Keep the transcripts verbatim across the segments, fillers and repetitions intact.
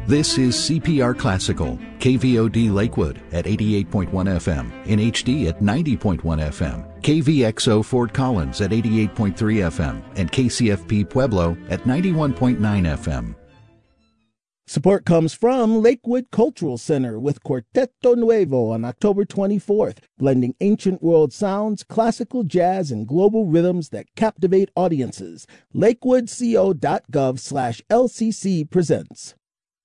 This is C P R Classical, K V O D Lakewood at eighty-eight point one F M, in H D at ninety point one F M, K V X O Fort Collins at eighty-eight point three F M, and K C F P Pueblo at ninety-one point nine F M. Support comes from Lakewood Cultural Center with Quarteto Nuevo on October twenty-fourth, blending ancient world sounds, classical jazz, and global rhythms that captivate audiences. lakewoodco.gov slash LCC presents.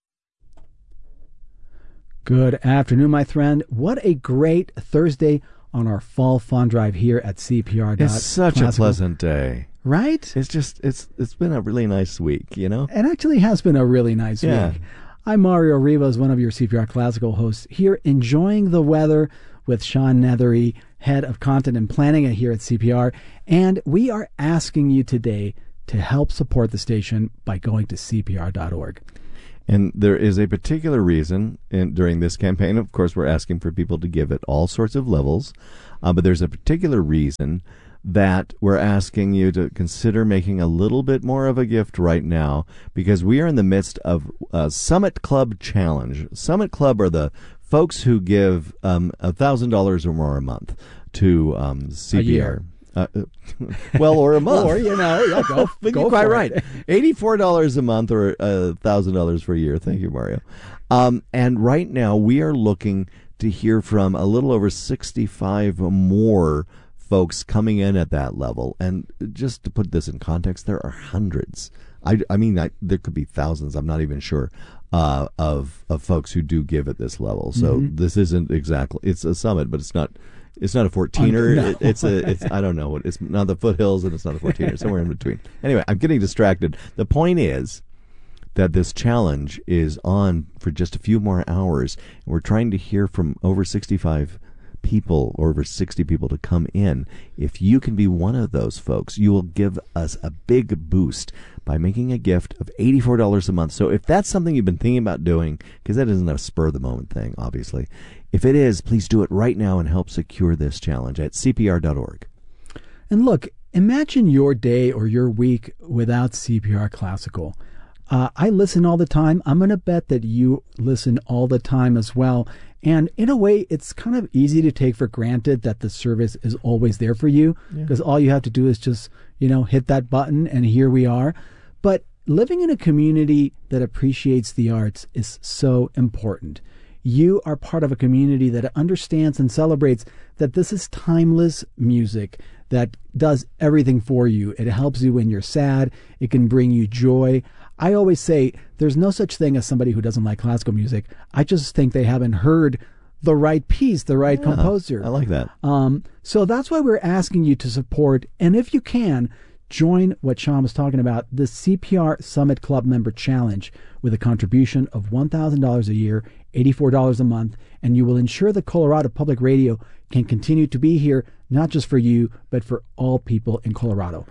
Good afternoon, my friend. What a great Thursday on our fall fun drive here at C P R. It's such Classical. a pleasant day. Right? It's just, it's it's been a really nice week, you know? It actually has been a really nice yeah. week. I'm Mario Rivas, one of your C P R Classical hosts, here enjoying the weather with Sean Nethery, head of content and planning here at C P R. And we are asking you today to help support the station by going to C P R dot org. And there is a particular reason in, during this campaign. Of course, we're asking for people to give at all sorts of levels. Uh, but there's a particular reason that we're asking you to consider making a little bit more of a gift right now, because we are in the midst of a Summit Club Challenge. Summit Club are the folks who give um, one thousand dollars or more a month to um, C P R. A year. Uh, well, or a month. Or, you know, yeah, go, but go you're quite for right. it. eighty-four dollars a month or one thousand dollars for a year. Thank you, Mario. Um, and right now we are looking to hear from a little over sixty-five more folks coming in at that level. And just to put this in context, there are hundreds. I, I mean, I, there could be thousands, I'm not even sure, uh, of of folks who do give at this level. So mm-hmm. this isn't exactly, it's a summit, but it's not it's not a fourteener. No. It, it's a, it's I don't know what, it's not the foothills and it's not a fourteener, somewhere in between. Anyway, I'm getting distracted. The point is that this challenge is on for just a few more hours. And we're trying to hear from over sixty-five people, or over sixty people to come in. If you can be one of those folks, you will give us a big boost by making a gift of eighty-four dollars a month. So if that's something you've been thinking about doing, because that isn't a spur-of-the-moment thing, obviously. If it is, please do it right now and help secure this challenge at C P R dot org. And look, imagine your day or your week without C P R Classical. Uh, I listen all the time. I'm going to bet that you listen all the time as well. And in a way, it's kind of easy to take for granted that the service is always there for you, because yeah. all you have to do is just, you know, hit that button and here we are. But living in a community that appreciates the arts is so important. You are part of a community that understands and celebrates that this is timeless music that does everything for you. It helps you when you're sad. It can bring you joy. I always say there's no such thing as somebody who doesn't like classical music. I just think they haven't heard the right piece, the right yeah, composer. I like that. Um, so that's why we're asking you to support, and if you can, join what Sean was talking about, the C P R Summit Club Member Challenge with a contribution of one thousand dollars a year, eighty-four dollars a month, and you will ensure that Colorado Public Radio can continue to be here, not just for you, but for all people in Colorado.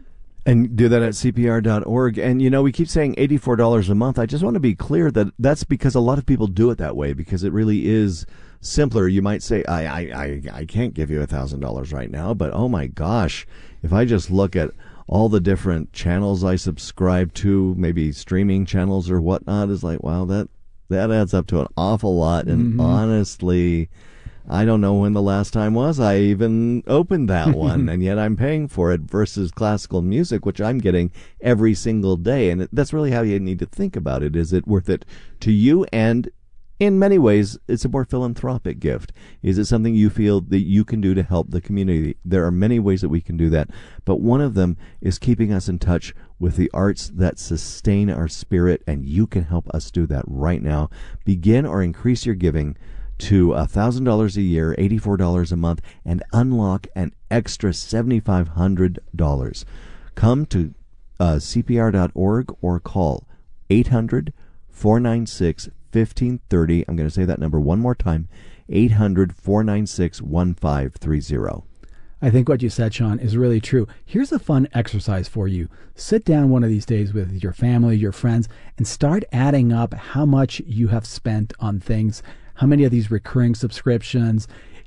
And do that at C P R dot org. And, you know, we keep saying eighty-four dollars a month. I just want to be clear that that's because a lot of people do it that way, because it really is simpler. You might say, I I, I, I can't give you one thousand dollars right now, but oh my gosh, if I just look at all the different channels I subscribe to, maybe streaming channels or whatnot, is like, wow, that, that adds up to an awful lot. And mm-hmm. honestly, I don't know when the last time was I even opened that one, and yet I'm paying for it, versus classical music, which I'm getting every single day. And that's really how you need to think about it. Is it worth it to you? And in many ways, it's a more philanthropic gift. Is it something you feel that you can do to help the community? There are many ways that we can do that, but one of them is keeping us in touch with the arts that sustain our spirit, and you can help us do that right now. Begin or increase your giving to one thousand dollars a year, eighty-four dollars a month, and unlock an extra seven thousand five hundred dollars. Come to uh, C P R dot org or call eight hundred, four nine six, fifteen thirty. I'm going to say that number one more time, eight hundred, four nine six, one five three zero. I think what you said, Sean, is really true. Here's a fun exercise for you. Sit down one of these days with your family, your friends, and start adding up how much you have spent on things, how many of these recurring subscriptions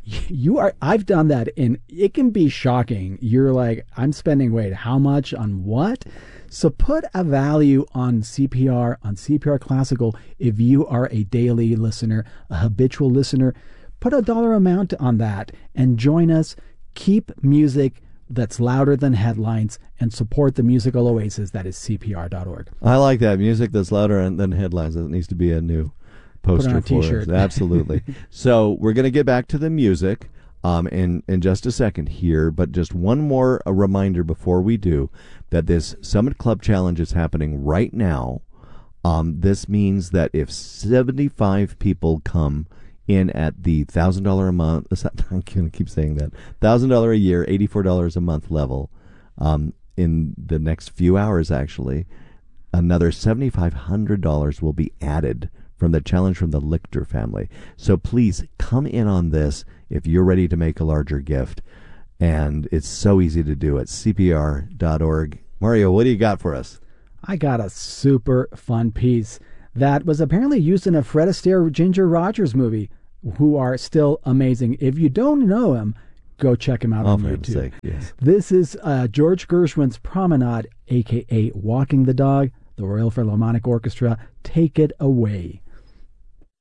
you are, I've done that, and it can be shocking. You're like, I'm spending, wait, how much on what? So put a value on C P R, on C P R Classical. If you are a daily listener, a habitual listener, put a dollar amount on that and join us. Keep music that's louder than headlines and support the musical oasis that is C P R dot org. I like that. Music that's louder than headlines. That needs to be a new poster Put on a for t-shirt. us. Absolutely. So we're going to get back to the music um, in, in just a second here, but just one more a reminder before we do that this Summit Club Challenge is happening right now. Um, this means that if seventy-five people come in at the one thousand dollars a month, I'm going to keep saying that, one thousand dollars a year, eighty-four dollars a month level, um, in the next few hours actually, another seven thousand five hundred dollars will be added from the challenge from the Lichter family. So please come in on this if you're ready to make a larger gift. And it's so easy to do at C P R dot org. Mario, what do you got for us? I got a super fun piece that was apparently used in a Fred Astaire Ginger Rogers movie, who are still amazing. If you don't know him, go check him out Oh, on for YouTube. heaven's sake, yes. This is uh, George Gershwin's Promenade, a k a. Walking the Dog, the Royal Philharmonic Orchestra. Take it away.